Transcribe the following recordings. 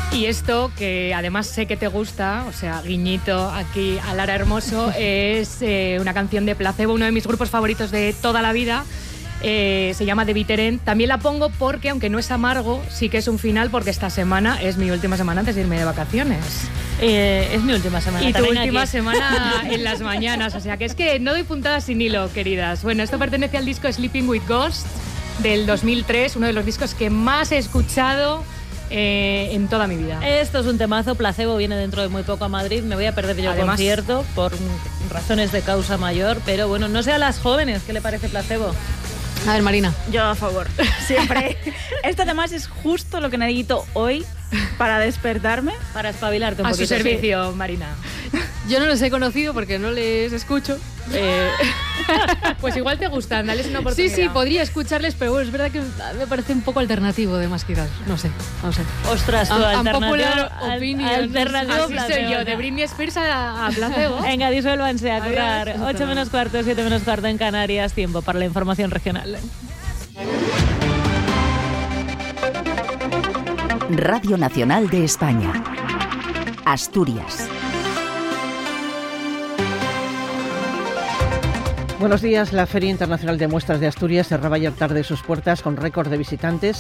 Y esto, que además sé que te gusta, o sea, guiñito aquí a Lara Hermoso, es una canción de Placebo, uno de mis grupos favoritos de toda la vida. Se llama The Bitter End. También la pongo porque, aunque no es amargo, sí que es un final, porque esta semana es mi última semana antes de irme de vacaciones. Es mi última semana. Y tu última semana en las mañanas. O sea, que es que no doy puntadas sin hilo, queridas. Bueno, esto pertenece al disco Sleeping with Ghosts del 2003, uno de los discos que más he escuchado en toda mi vida. Esto es un temazo. Placebo viene dentro de muy poco a Madrid. Me voy a perder yo el concierto por razones de causa mayor, pero bueno, no sé a las jóvenes qué le parece Placebo. A ver, Marina. Yo a favor, siempre. Esto además es justo lo que necesito hoy para despertarme. Para espabilarte un poquito. A su servicio, sí. Marina. Yo no los he conocido porque no les escucho. Pues igual te gustan, dales una oportunidad. Sí, podría escucharles, pero bueno, es verdad que me parece un poco alternativo de más quizás. No sé. Ostras, tu unpopular opinion. Alternativo. Así soy yo, de Britney Spears a Placebo. Venga, disuélvanse a currar. 8 menos cuarto, 7 menos cuarto en Canarias. Tiempo para la información regional. Radio Nacional de España. Asturias. Buenos días. La Feria Internacional de Muestras de Asturias cerraba ayer tarde sus puertas con récord de visitantes,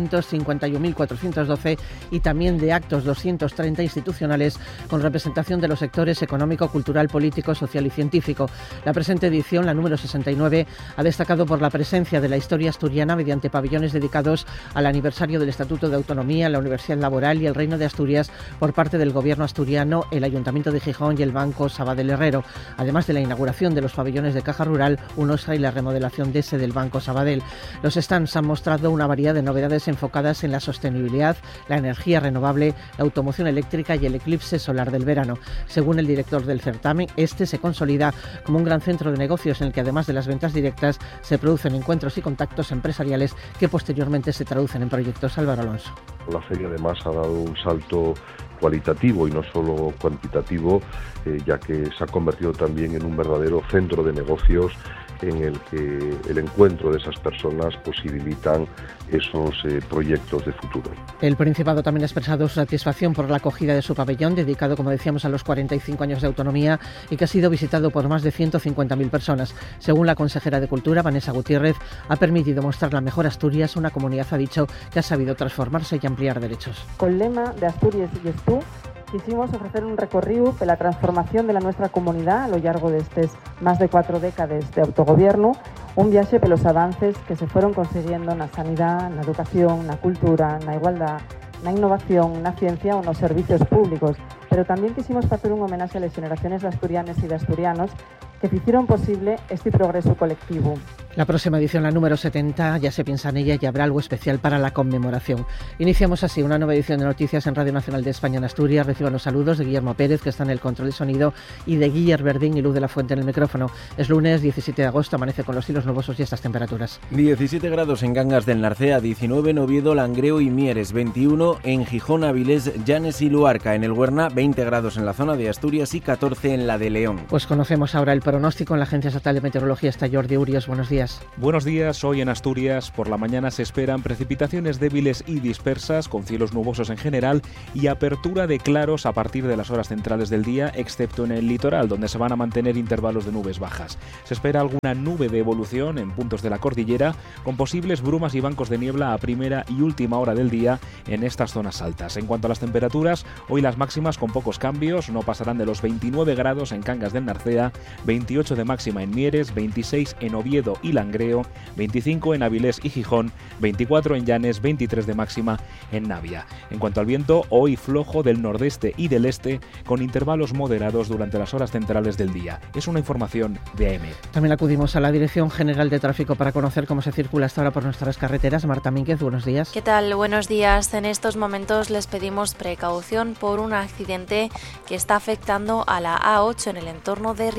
751.412, y también de actos, 230 institucionales, con representación de los sectores económico, cultural, político, social y científico. La presente edición, la número 69, ha destacado por la presencia de la historia asturiana mediante pabellones dedicados al aniversario del Estatuto de Autonomía, la Universidad Laboral y el Reino de Asturias por parte del Gobierno asturiano, el Ayuntamiento de Gijón y el Banco Sabadell Herrero, además de la inauguración de los pabellones de Caja Rural, UNOSA y la remodelación de ese del Banco Sabadell. Los stands han mostrado una variedad de novedades enfocadas en la sostenibilidad, la energía renovable, la automoción eléctrica y el eclipse solar del verano. Según el director del certamen, este se consolida como un gran centro de negocios en el que, además de las ventas directas, se producen encuentros y contactos empresariales que posteriormente se traducen en proyectos. Álvaro Alonso. La feria además ha dado un salto cualitativo y no solo cuantitativo, ya que se ha convertido también en un verdadero centro de negocios en el que el encuentro de esas personas posibilitan esos proyectos de futuro. El Principado también ha expresado su satisfacción por la acogida de su pabellón, dedicado, como decíamos, a los 45 años de autonomía, y que ha sido visitado por más de 150.000 personas. Según la consejera de Cultura, Vanessa Gutiérrez, ha permitido mostrar la mejor Asturias, una comunidad, ha dicho, que ha sabido transformarse y ampliar derechos. Con lema de Asturias y tú, quisimos ofrecer un recorrido de la transformación de la nuestra comunidad a lo largo de estas más de 4 décadas de autogobierno, un viaje por los avances que se fueron consiguiendo en la sanidad, en la educación, en la cultura, en la igualdad, en la innovación, en la ciencia o en los servicios públicos. Pero también quisimos hacer un homenaje a las generaciones de asturianes y de asturianos que hicieron posible este progreso colectivo. La próxima edición, la número 70, ya se piensa en ella y habrá algo especial para la conmemoración. Iniciamos así una nueva edición de Noticias en Radio Nacional de España en Asturias. Reciban los saludos de Guillermo Pérez, que está en el control de sonido, y de Guillermo Verdín y Luz de la Fuente en el micrófono. Es lunes 17 de agosto, amanece con los hilos nubosos y estas temperaturas. 17 grados en Cangas del Narcea, 19 en Oviedo, Langreo y Mieres, 21 en Gijón, Avilés, Llanes y Luarca. En el Huerna, 20 grados en la zona de Asturias y 14 en la de León. Pues conocemos ahora el pronóstico. En la Agencia Estatal de Meteorología está Jordi Urios. Buenos días. Buenos días. Hoy en Asturias por la mañana se esperan precipitaciones débiles y dispersas, con cielos nubosos en general y apertura de claros a partir de las horas centrales del día, excepto en el litoral, donde se van a mantener intervalos de nubes bajas. Se espera alguna nube de evolución en puntos de la cordillera, con posibles brumas y bancos de niebla a primera y última hora del día en estas zonas altas. En cuanto a las temperaturas, hoy las máximas con pocos cambios, no pasarán de los 29 grados en Cangas del Narcea, 28 de máxima en Mieres, 26 en Oviedo y Langreo, 25 en Avilés y Gijón, 24 en Llanes, 23 de máxima en Navia. En cuanto al viento, hoy flojo del nordeste y del este, con intervalos moderados durante las horas centrales del día. Es una información de AM. También acudimos a la Dirección General de Tráfico para conocer cómo se circula hasta ahora por nuestras carreteras. Marta Mínguez, buenos días. ¿Qué tal? Buenos días. En estos momentos les pedimos precaución por un accidente que está afectando a la A8 en el entorno de Ribadedeva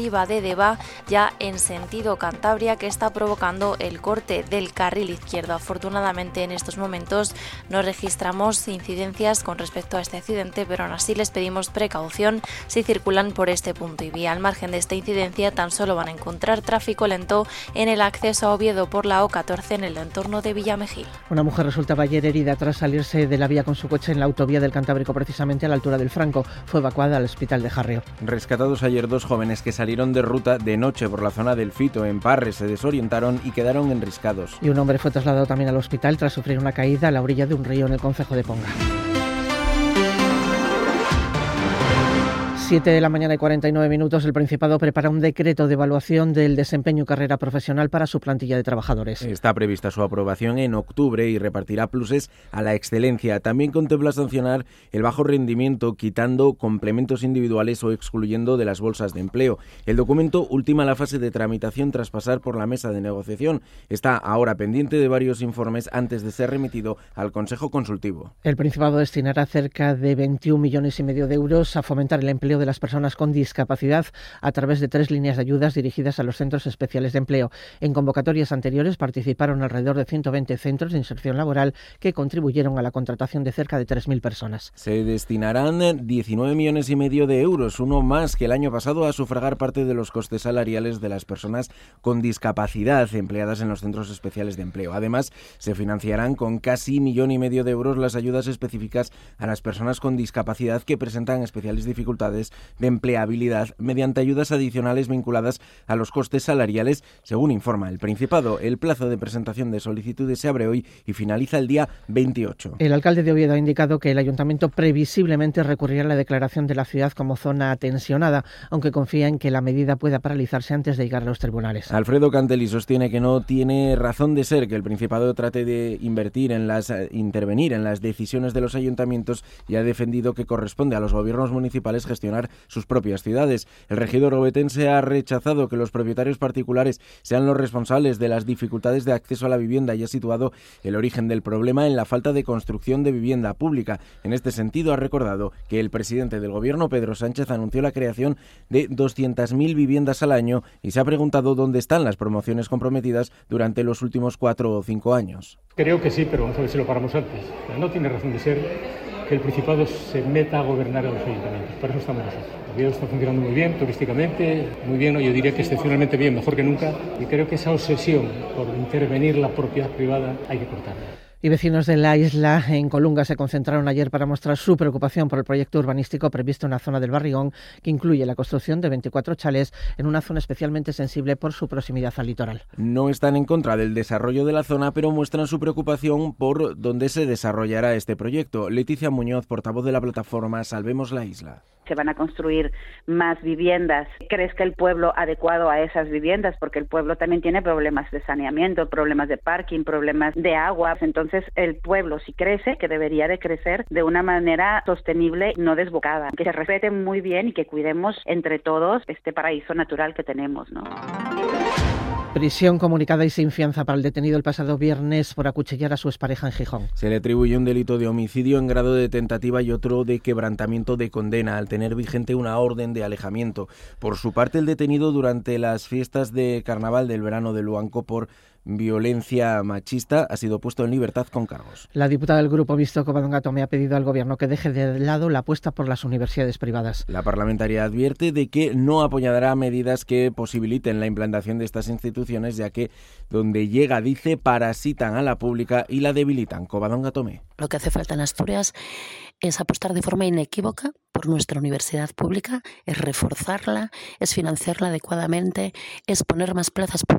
Deva, ya en sentido Cantabria, que está provocando el corte del carril izquierdo. Afortunadamente en estos momentos no registramos incidencias con respecto a este accidente, pero aún así les pedimos precaución si circulan por este punto y vía. Al margen de esta incidencia, tan solo van a encontrar tráfico lento en el acceso a Oviedo por la O14 en el entorno de Villamejil. Una mujer resultaba ayer herida tras salirse de la vía con su coche en la autovía del Cantábrico, precisamente a la altura del Franco. Fue evacuada al hospital de Jarrio. Rescatados ayer 2 jóvenes que salieron de ruta de noche por la zona del Fito, en Parres, se desorientaron y quedaron enriscados. Y un hombre fue trasladado también al hospital tras sufrir una caída a la orilla de un río en el concejo de Ponga. 7 de la mañana y 49 minutos, el Principado prepara un decreto de evaluación del desempeño y carrera profesional para su plantilla de trabajadores. Está prevista su aprobación en octubre y repartirá pluses a la excelencia. También contempla sancionar el bajo rendimiento, quitando complementos individuales o excluyendo de las bolsas de empleo. El documento ultima la fase de tramitación tras pasar por la mesa de negociación. Está ahora pendiente de varios informes antes de ser remitido al Consejo Consultivo. El Principado destinará cerca de 21,5 millones de euros a fomentar el empleo de las personas con discapacidad a través de 3 líneas de ayudas dirigidas a los centros especiales de empleo. En convocatorias anteriores participaron alrededor de 120 centros de inserción laboral que contribuyeron a la contratación de cerca de 3.000 personas. Se destinarán 19,5 millones de euros, uno más que el año pasado, a sufragar parte de los costes salariales de las personas con discapacidad empleadas en los centros especiales de empleo. Además, se financiarán con casi 1,5 millones de euros las ayudas específicas a las personas con discapacidad que presentan especiales dificultades de empleabilidad mediante ayudas adicionales vinculadas a los costes salariales, según informa el Principado. El plazo de presentación de solicitudes se abre hoy y finaliza el día 28. El alcalde de Oviedo ha indicado que el ayuntamiento previsiblemente recurrirá a la declaración de la ciudad como zona tensionada, aunque confía en que la medida pueda paralizarse antes de llegar a los tribunales. Alfredo Cantelli sostiene que no tiene razón de ser que el Principado trate de intervenir en las decisiones de los ayuntamientos y ha defendido que corresponde a los gobiernos municipales gestionar sus propias ciudades. El regidor ovetense ha rechazado que los propietarios particulares sean los responsables de las dificultades de acceso a la vivienda y ha situado el origen del problema en la falta de construcción de vivienda pública. En este sentido, ha recordado que el presidente del gobierno, Pedro Sánchez, anunció la creación de 200.000 viviendas al año y se ha preguntado dónde están las promociones comprometidas durante los últimos 4 o 5 años. Creo que sí, pero vamos a ver si lo paramos antes. No tiene razón de ser que el Principado se meta a gobernar a los ayuntamientos. Para eso estamos nosotros. Oviedo está funcionando muy bien, turísticamente, muy bien, yo diría que excepcionalmente bien, mejor que nunca, y creo que esa obsesión por intervenir la propiedad privada hay que cortarla. Y vecinos de la isla en Colunga se concentraron ayer para mostrar su preocupación por el proyecto urbanístico previsto en la zona del Barrigón, que incluye la construcción de 24 chalés en una zona especialmente sensible por su proximidad al litoral. No están en contra del desarrollo de la zona, pero muestran su preocupación por dónde se desarrollará este proyecto. Leticia Muñoz, portavoz de la plataforma Salvemos la Isla. Se van a construir más viviendas. ¿Crezca el pueblo adecuado a esas viviendas? Porque el pueblo también tiene problemas de saneamiento, problemas de parking, problemas de agua. Entonces, el pueblo, si crece, que debería de crecer de una manera sostenible, no desbocada. Que se respete muy bien y que cuidemos entre todos este paraíso natural que tenemos, ¿no? Prisión comunicada y sin fianza para el detenido el pasado viernes por acuchillar a su expareja en Gijón. Se le atribuye un delito de homicidio en grado de tentativa y otro de quebrantamiento de condena, al tener vigente una orden de alejamiento. Por su parte, el detenido durante las fiestas de carnaval del verano de Luanco por violencia machista ha sido puesto en libertad con cargos. La diputada del Grupo Mixto, Covadonga Tomé, ha pedido al Gobierno que deje de lado la apuesta por las universidades privadas. La parlamentaria advierte de que no apoyará medidas que posibiliten la implantación de estas instituciones, ya que donde llega, dice, parasitan a la pública y la debilitan. Covadonga Tomé. Lo que hace falta en Asturias es apostar de forma inequívoca por nuestra universidad pública, es reforzarla, es financiarla adecuadamente, es poner más plazas públicas